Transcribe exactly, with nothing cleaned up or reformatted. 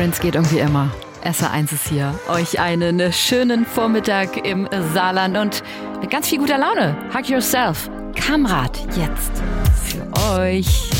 Friends geht irgendwie immer. S R eins ist hier. Euch einen schönen Vormittag im Saarland und mit ganz viel guter Laune. Hug yourself. Kamrat jetzt für euch.